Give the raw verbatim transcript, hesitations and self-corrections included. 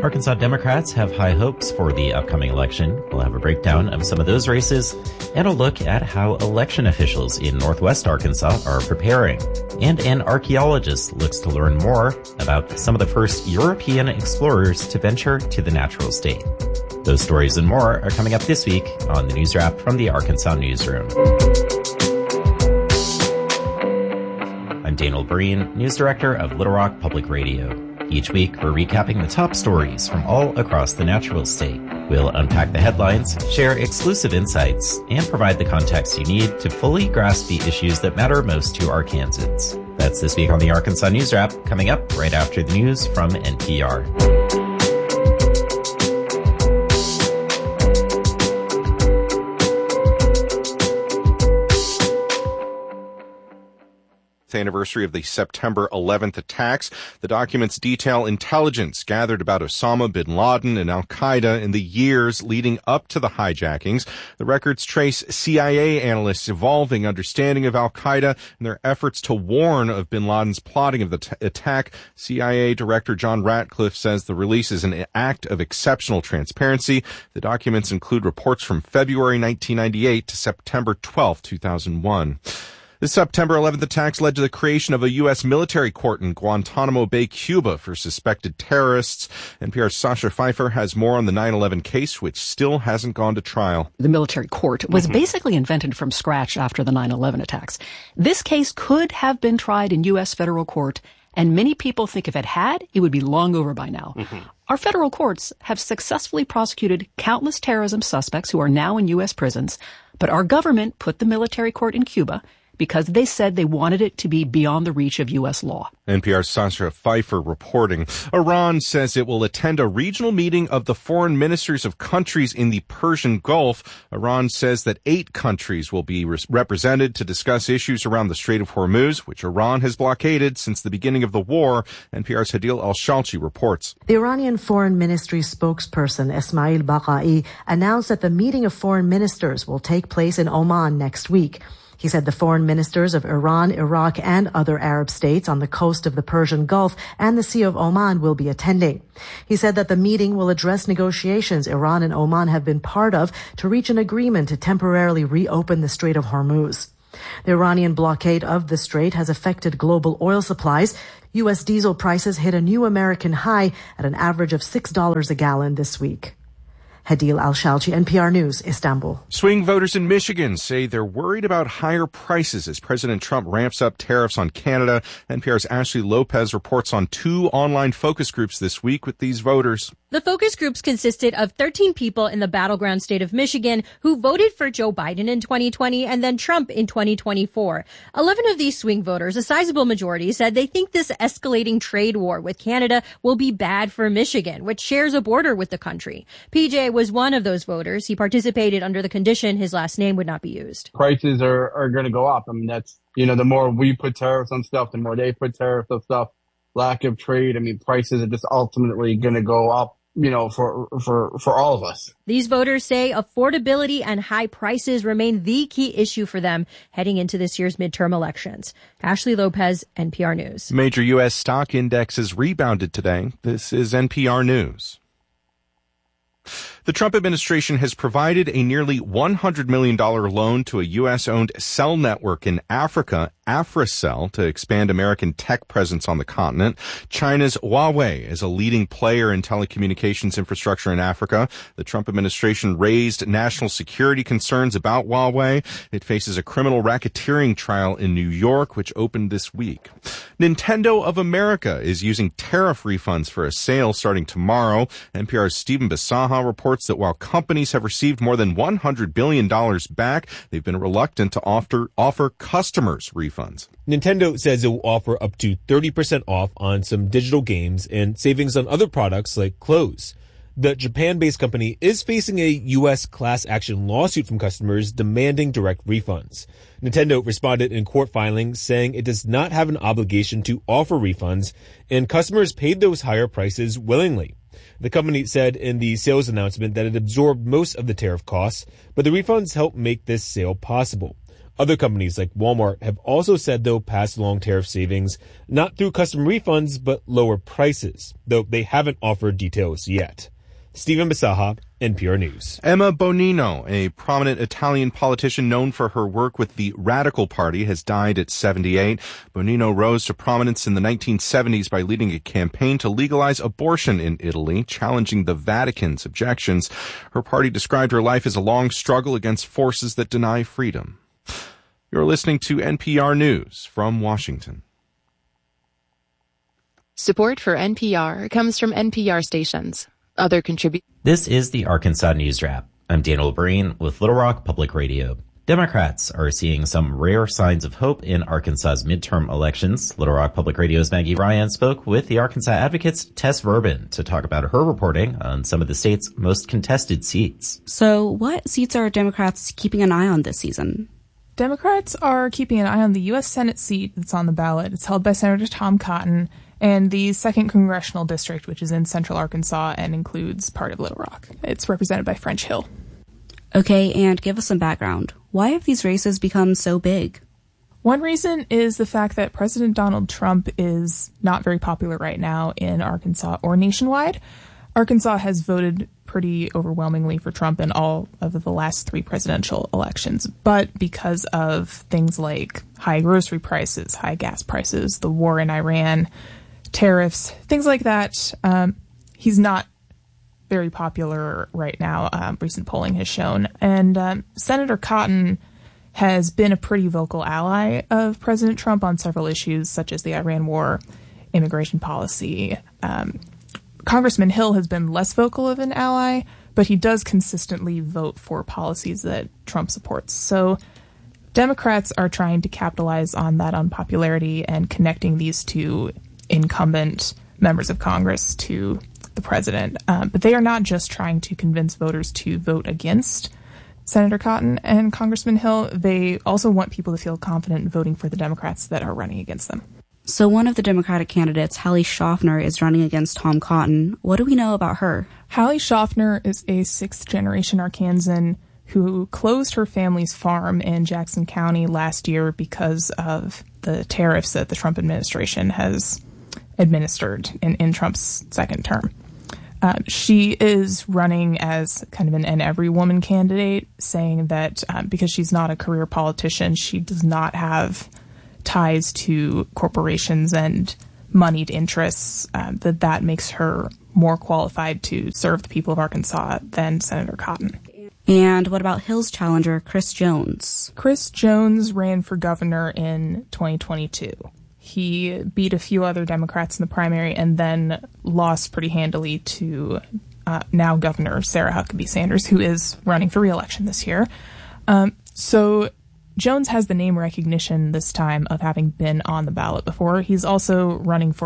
Arkansas Democrats have high hopes for the upcoming election. We'll have a breakdown of some of those races and a look at how election officials in Northwest Arkansas are preparing. And an archaeologist looks to learn more about some of the first European explorers to venture to the natural state. Those stories and more are coming up this week on the News Wrap from the Arkansas Newsroom. I'm Daniel Breen, News Director of Little Rock Public Radio. Each week, we're recapping the top stories from all across the natural state. We'll unpack the headlines, share exclusive insights, and provide the context you need to fully grasp the issues that matter most to Arkansans. That's this week on the Arkansas News Wrap, coming up right after the news from N P R. Anniversary of the September eleventh attacks. The documents detail intelligence gathered about Osama bin Laden and al-Qaeda in the years leading up to the hijackings. The records trace C I A analysts' evolving understanding of al-Qaeda and their efforts to warn of bin Laden's plotting of the t- attack. C I A Director John Ratcliffe says the release is an act of exceptional transparency. The documents include reports from February nineteen ninety-eight to September twelfth, two thousand one. The September eleventh attacks led to the creation of a U S military court in Guantanamo Bay, Cuba, for suspected terrorists. N P R's Sasha Pfeiffer has more on the nine eleven case, which still hasn't gone to trial. The military court was mm-hmm. basically invented from scratch after the nine eleven attacks. This case could have been tried in U S federal court, and many people think if it had, it would be long over by now. Mm-hmm. Our federal courts have successfully prosecuted countless terrorism suspects who are now in U S prisons, but our government put the military court in Cuba because they said they wanted it to be beyond the reach of U S law. N P R's Sasha Pfeiffer reporting. Iran says it will attend a regional meeting of the foreign ministers of countries in the Persian Gulf. Iran says that eight countries will be re- represented to discuss issues around the Strait of Hormuz, which Iran has blockaded since the beginning of the war. N P R's Hadil Al-Shalchi reports. The Iranian Foreign Ministry spokesperson Esmail Baqai announced that the meeting of foreign ministers will take place in Oman next week. He said the foreign ministers of Iran, Iraq, and other Arab states on the coast of the Persian Gulf and the Sea of Oman will be attending. He said that the meeting will address negotiations Iran and Oman have been part of to reach an agreement to temporarily reopen the Strait of Hormuz. The Iranian blockade of the strait has affected global oil supplies. U S diesel prices hit a new American high at an average of six dollars a gallon this week. Hadil Al-Shalchi, N P R News, Istanbul. Swing voters in Michigan say they're worried about higher prices as President Trump ramps up tariffs on Canada. N P R's Ashley Lopez reports on two online focus groups this week with these voters. The focus groups consisted of thirteen people in the battleground state of Michigan who voted for Joe Biden in twenty twenty and then Trump in twenty twenty-four. eleven of these swing voters, a sizable majority, said they think this escalating trade war with Canada will be bad for Michigan, which shares a border with the country. P J was one of those voters. He participated under the condition his last name would not be used. Prices are, are going to go up. I mean, that's, you know, the more we put tariffs on stuff, the more they put tariffs on stuff. Lack of trade. I mean, prices are just ultimately going to go up, you know, for, for, for all of us. These voters say affordability and high prices remain the key issue for them heading into this year's midterm elections. Ashley Lopez, N P R News. Major U S stock indexes rebounded today. This is N P R News. The Trump administration has provided a nearly one hundred million dollars loan to a U S-owned cell network in Africa, AfriCell, to expand American tech presence on the continent. China's Huawei is a leading player in telecommunications infrastructure in Africa. The Trump administration raised national security concerns about Huawei. It faces a criminal racketeering trial in New York, which opened this week. Nintendo of America is using tariff refunds for a sale starting tomorrow. N P R's Stephen Bisaha reports that while companies have received more than one hundred billion dollars back, they've been reluctant to offer, offer customers refunds. Nintendo says it will offer up to thirty percent off on some digital games and savings on other products like clothes. The Japan-based company is facing a U S class action lawsuit from customers demanding direct refunds. Nintendo responded in court filings saying it does not have an obligation to offer refunds, and customers paid those higher prices willingly. The company said in the sales announcement that it absorbed most of the tariff costs, but the refunds help make this sale possible. Other companies like Walmart have also said they'll pass along tariff savings, not through customer refunds, but lower prices, though they haven't offered details yet. Stephen Bisaha, N P R News. Emma Bonino, a prominent Italian politician known for her work with the Radical Party, has died at seventy-eight. Bonino rose to prominence in the nineteen seventies by leading a campaign to legalize abortion in Italy, challenging the Vatican's objections. Her party described her life as a long struggle against forces that deny freedom. You're listening to N P R News from Washington. Support for N P R comes from N P R stations. Other contributors. This is the Arkansas News Wrap. I'm Daniel Breen with Little Rock Public Radio. Democrats are seeing some rare signs of hope in Arkansas's midterm elections. Little Rock Public Radio's Maggie Ryan spoke with the Arkansas Advocate's Tess Verbin to talk about her reporting on some of the state's most contested seats. So what seats are Democrats keeping an eye on this season? Democrats are keeping an eye on the U S Senate seat that's on the ballot. It's held by Senator Tom Cotton, and the second congressional district, which is in central Arkansas and includes part of Little Rock. It's represented by French Hill. Okay, and give us some background. Why have these races become so big? One reason is the fact that President Donald Trump is not very popular right now in Arkansas or nationwide. Arkansas has voted pretty overwhelmingly for Trump in all of the last three presidential elections. But because of things like high grocery prices, high gas prices, the war in Iran, tariffs, things like that, um, he's not very popular right now, um, recent polling has shown. And um, Senator Cotton has been a pretty vocal ally of President Trump on several issues, such as the Iran war, immigration policy. Um, Congressman Hill has been less vocal of an ally, but he does consistently vote for policies that Trump supports. So Democrats are trying to capitalize on that unpopularity and connecting these two incumbent members of Congress to the president. Um, but they are not just trying to convince voters to vote against Senator Cotton and Congressman Hill. They also want people to feel confident voting for the Democrats that are running against them. So one of the Democratic candidates, Hallie Schaffner, is running against Tom Cotton. What do we know about her? Hallie Schaffner is a sixth-generation Arkansan who closed her family's farm in Jackson County last year because of the tariffs that the Trump administration has administered in, in Trump's second term. Uh, she is running as kind of an, an every woman candidate, saying that um, because she's not a career politician, she does not have ties to corporations and moneyed interests, uh, that that makes her more qualified to serve the people of Arkansas than Senator Cotton. And what about Hill's challenger, Chris Jones? Chris Jones ran for governor in twenty twenty-two. He beat a few other Democrats in the primary and then lost pretty handily to uh, now Governor Sarah Huckabee Sanders, who is running for re-election this year. Um, so Jones has the name recognition this time of having been on the ballot before. He's also running for